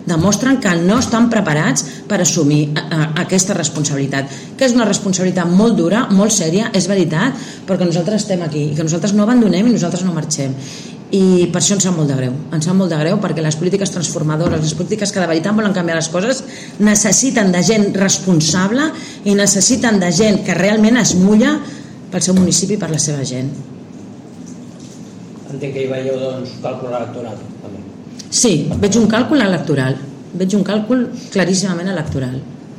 demostren que no estan preparats per assumir aquesta responsabilitat, que és una responsabilitat molt dura, molt sèria, és veritat, però que nosaltres estem aquí i que nosaltres no abandonem i nosaltres no marxem. I per això ens sap molt de greu, perquè les polítiques transformadores, les polítiques que de veritat volen canviar les coses, necessiten de gent responsable i necessiten de gent que realment es mulla pel seu municipi i per la seva gent. Entenc que hi veieu doncs càlcul electoral també. Sí, veig un càlcul electoral, veig un càlcul claríssimament electoral.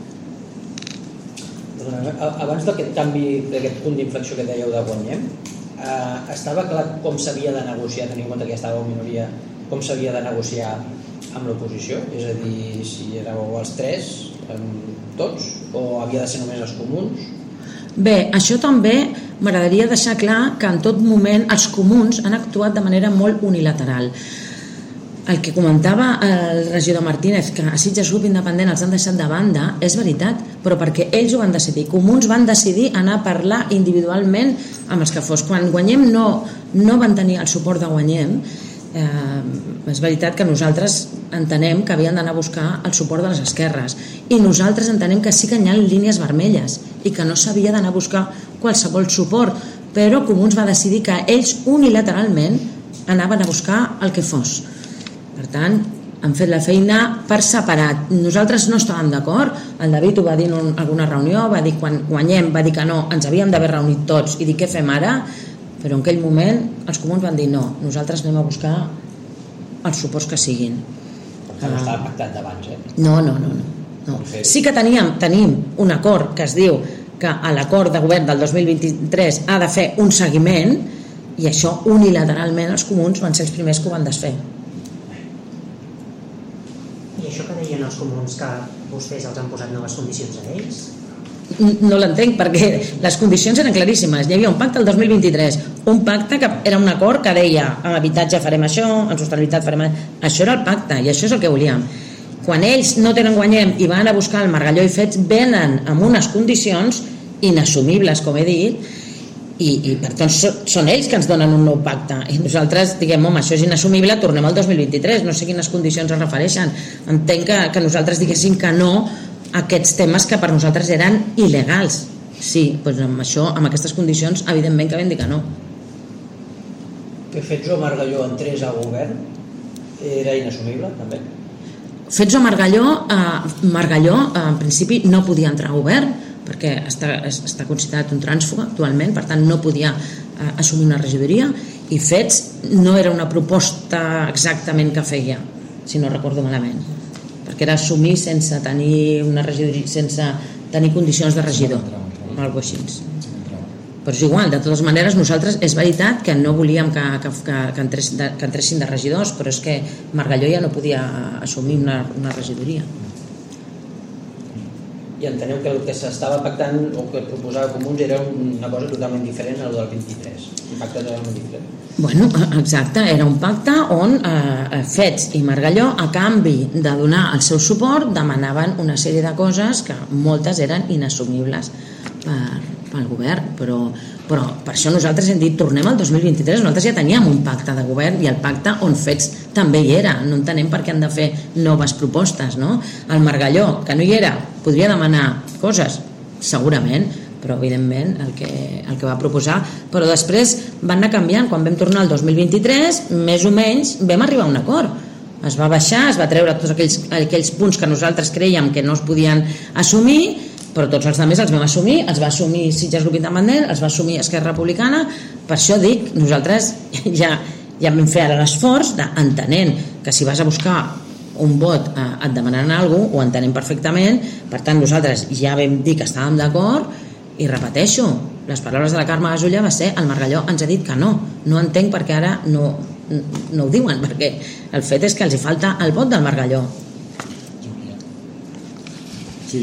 Abans d'aquest canvi, d'aquest punt d'inflexió que dèieu de Guanyem, estava clar com s'havia de negociar, tenint en compte que ja estava en minoria, com s'havia de negociar amb l'oposició? És a dir, si éreu els tres, tots, o havia de ser només els comuns? Bé, això també m'agradaria deixar clar que en tot moment els comuns han actuat de manera molt unilateral. El que comentava el regidor Martínez, que a Sitges Grup Independent els han deixat de banda, és veritat, però perquè ells ho van decidir. Comuns van decidir anar a parlar individualment amb els que fos. Quan Guanyem no van tenir el suport de Guanyem, és veritat que nosaltres entenem que havien d'anar a buscar el suport de les esquerres i nosaltres entenem que sí que hi ha línies vermelles i que no s'havia d'anar a buscar qualsevol suport, però Comuns va decidir que ells unilateralment anaven a buscar el que fos. Per tant, han fet la feina per separat. Nosaltres no estàvem d'acord, el David ho va dir en alguna reunió, va dir quan Guanyem va dir que no, ens havíem d'haver reunit tots i dir què fem ara, però en aquell moment els comuns van dir no, nosaltres anem a buscar els suports que siguin. No estava pactat d'abans, No. Sí que tenim un acord que es diu que a l'acord de govern del 2023 ha de fer un seguiment i això unilateralment els comuns van ser els primers que ho van desfer. I això que deien els comuns, que vostès els han posat noves condicions a ells? No l'entenc, perquè les condicions eren claríssimes. Hi havia un pacte el 2023, un pacte que era un acord que deia en habitatge farem això, en sostenibilitat farem això, era el pacte i això és el que volíem. Quan ells no tenen Guanyem i van a buscar el Margalló i Fets, venen amb unes condicions inassumibles, com he dit, i per tant són ells que ens donen un nou pacte i nosaltres diguem, home, això és inassumible, tornem al 2023, no sé quines condicions es refereixen. Entenc que nosaltres diguéssim que no a aquests temes que per nosaltres eren il·legals. Sí, doncs amb això, amb aquestes condicions, evidentment que vam dir que no. Que Fets o Margalló entrés al govern era inassumible, també? Fets o Margalló en principi no podia entrar al govern perquè està considerat un trànsfuga actualment, per tant no podia assumir una regidoria, i Fets no era una proposta exactament que feia, si no recordo malament, perquè era assumir sense tenir una regidoria, sense tenir condicions de regidor o alguna cosa així. Però és igual, de totes maneres nosaltres és veritat que no volíem que entressin de regidors, però és que Margalló ja no podia assumir una regidoria. I enteneu que el que s'estava pactant o que proposava Comuns era una cosa totalment diferent al del 23, un pacte totalment diferent. Bueno, exacte, era un pacte on Fets i Margalló, a canvi de donar el seu suport, demanaven una sèrie de coses que moltes eren inassumibles pel govern, però per això nosaltres hem dit tornem al 2023, nosaltres ja teníem un pacte de govern i el pacte on Fets també hi era, no entenem per què han de fer noves propostes, no? El Margalló, que no hi era, podria demanar coses, segurament, però evidentment el que va proposar, però després van anar canviant. Quan vam tornar al 2023 més o menys vam arribar a un acord, es va baixar, es va treure tots aquells punts que nosaltres creiem que no es podien assumir, però tots els altres els vam assumir, els va assumir Sitges Grup Independent, els va assumir Esquerra Republicana. Per això dic, nosaltres ja vam fer ara l'esforç d'entenent que si vas a buscar un vot et demanaran alguna cosa, ho entenem perfectament, per tant nosaltres ja vam dir que estàvem d'acord. I repeteixo, les paraules de la Carme Gasulla va ser el Margalló ens ha dit que no entenc per què ara no ho diuen, perquè el fet és que els hi falta el vot del Margalló. Sí,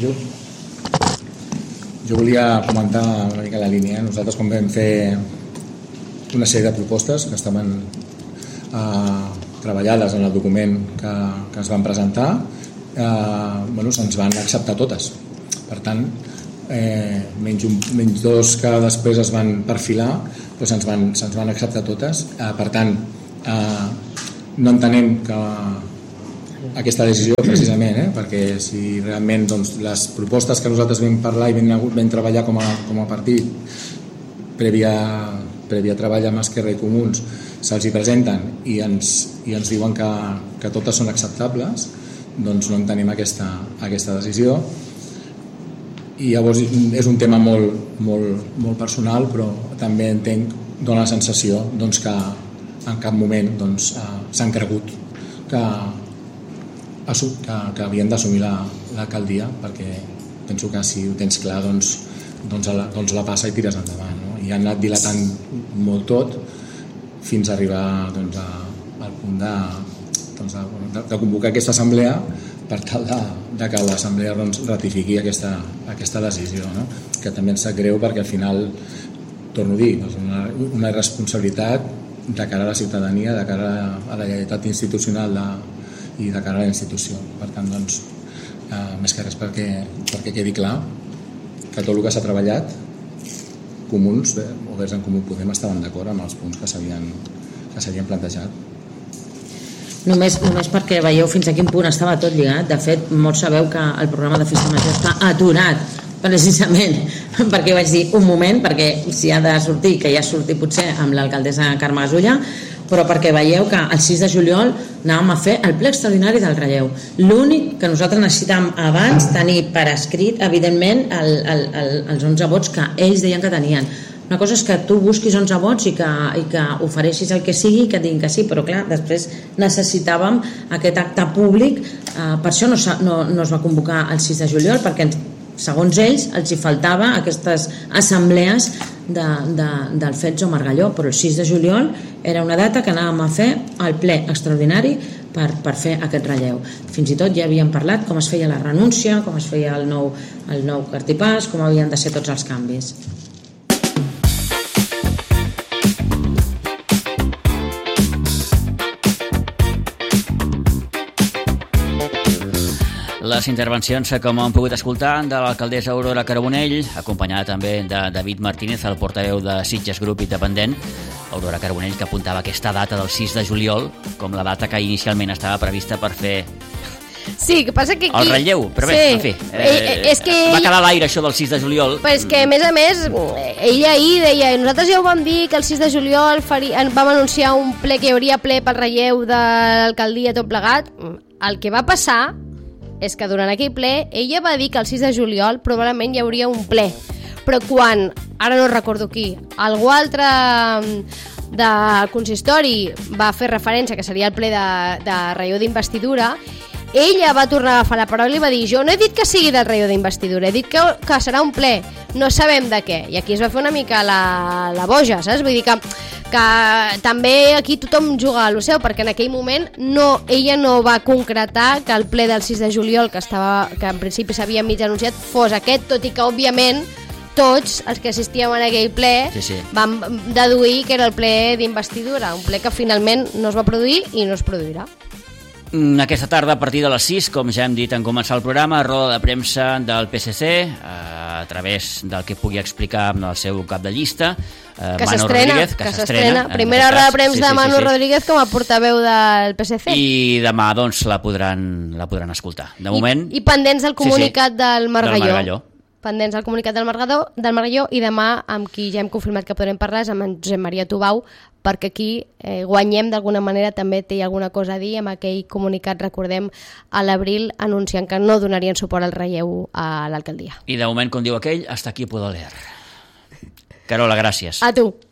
jo volia comentar una mica la línia. Nosaltres quan vam fer una sèrie de propostes que estaven treballades en el document que es van presentar, se'ns van acceptar totes. Per tant, menys dos que després es van perfilar, però se'ns van acceptar totes. Per tant, no entenem aquesta decisió precisament, perquè si realment doncs, les propostes que nosaltres vam parlar i vam treballar com a partit prèvia treball amb Esquerra i Comuns se'ls hi presenten i ens diuen que totes són acceptables, doncs no entenem aquesta decisió. I llavors és un tema molt personal, però també entenc, dona la sensació doncs, que en cap moment doncs, s'han cregut que havien d'assumir l'alcaldia, perquè penso que si ho tens clar doncs la passa i tires endavant, no? I han anat dilatant molt tot fins a arribar doncs, al punt de convocar aquesta assemblea per tal de que l'assemblea doncs, ratifiqui aquesta decisió, no? Que també ens sap greu perquè al final, torno a dir, doncs una irresponsabilitat de cara a la ciutadania, de cara a la lleialtat institucional i de cara a la institució. Per tant, doncs, més que res perquè quedi clar que tot el que s'ha treballat, Comuns, Oberts en Comú Podem, estaven d'acord amb els punts que s'havien plantejat. Només perquè veieu fins a quin punt estava tot lligat. De fet, molts sabeu que el programa de Festa Major està aturat precisament perquè vaig dir un moment, perquè si ha de sortir, que ja surti potser amb l'alcaldessa Carme Gasulla, però perquè veieu que el 6 de juliol anàvem a fer el ple extraordinari del relleu. L'únic que nosaltres necessitàvem abans tenir per escrit, evidentment, els 11 vots que ells deien que tenien. Una cosa és que tu busquis 11 vots i que ofereixis el que sigui i que diguin que sí, però clar, després necessitàvem aquest acte públic, per això no es va convocar el 6 de juliol, perquè segons ells els hi faltava aquestes assemblees del Fets o Margalló, però el 6 de juliol era una data que anàvem a fer el ple extraordinari per fer aquest relleu. Fins i tot ja havíem parlat com es feia la renúncia, com es feia el nou cartipàs, com havien de ser tots els canvis. Les intervencions, com hem pogut escoltar, de l'alcaldessa Aurora Carbonell, acompanyada també de David Martínez, el portaveu de Sitges Grup Independent. Aurora Carbonell, que apuntava aquesta data del 6 de juliol com la data que inicialment estava prevista per fer sí, que passa que aquí... el relleu, però bé, en fi, és que va quedar a l'aire això del 6 de juliol. Però és que, a més, ella ahir deia, nosaltres ja ho vam dir que el 6 de juliol vam anunciar un ple, que hi hauria ple pel relleu de l'alcaldia tot plegat. El que va passar és que durant aquell ple ella va dir que el 6 de juliol probablement hi hauria un ple, però quan, ara no recordo qui, algú altre del consistori va fer referència que seria el ple de relleu d'investidura, ella va tornar a agafar la paraula i va dir, jo no he dit que sigui del relleu d'investidura, he dit que serà un ple, no sabem de què. I aquí es va fer una mica la boja, saps? Vull dir que també aquí tothom juga a lo seu, perquè en aquell moment ella no va concretar que el ple del 6 de juliol, que en principi s'havia mig anunciat, fos aquest, tot i que òbviament tots els que assistíem a aquell ple vam deduir que era el ple d'investidura, un ple que finalment no es va produir i no es produirà. Aquesta tarda, a partir de les 6, com ja hem dit en començar el programa, roda de premsa del PSC, a través del que pugui explicar amb el seu cap de llista, Manu Rodríguez, que s'estrena. Primera roda de premsa de Manu Rodríguez com a portaveu del PSC. I demà doncs la podran escoltar. De moment... I pendents del comunicat del Margalló. Pendents al comunicat del Margalló, i demà amb qui ja hem confirmat que podrem parlar és amb en Josep Maria Tubau, perquè aquí Guanyem d'alguna manera també té alguna cosa a dir amb aquell comunicat, recordem, a l'abril anunciant que no donarien suport al relleu a l'alcaldia. I de moment, com diu aquell, hasta aquí puedo leer. Carola, gràcies. A tu.